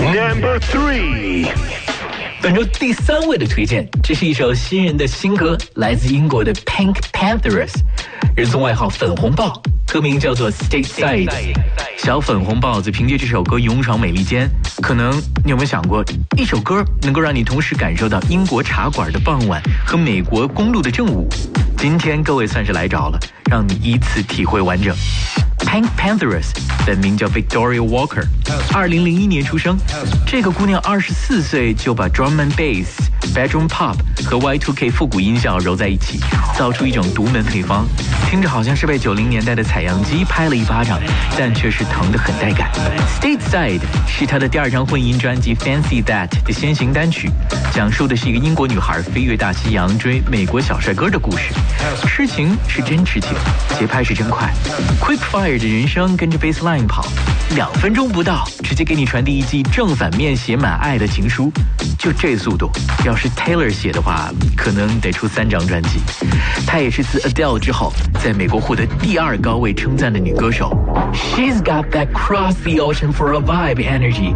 Number 3。 本周第3位的推荐，这是一首新人的新歌，来自英国的 Pink Panthers， 人送外号粉红豹，歌名叫做 Stateside。 小粉红豹子凭借这首歌勇闯美利坚。可能你有没有想过，一首歌能够让你同时感受到英国茶馆的傍晚和美国公路的正午？今天各位算是来着了，让你依次体会完整。Pink Panthers 本名叫 Victoria Walker， 2001年出生。这个姑娘24岁就把 drum and bass、bedroom pop 和 Y2K 复古音效揉在一起，造出一种独门配方，听着好像是被90年代的采样机拍了一巴掌，但却是疼得很带感。Stateside 是她的第2张混音专辑 Fancy That 的先行单曲，讲述的是一个英国女孩飞越大西洋追美国小帅哥的故事。痴情是真痴情，节拍是真快 ，Quick Fire 的人声跟着 bassline 跑，2分钟不到，直接给你传递一记正反面写满爱的情书。就这速度，要是 Taylor 写的话，可能得出3张专辑。她也是自 Adele 之后，在美国获得第2高位称赞的女歌手。She's got that cross the ocean for a vibe energy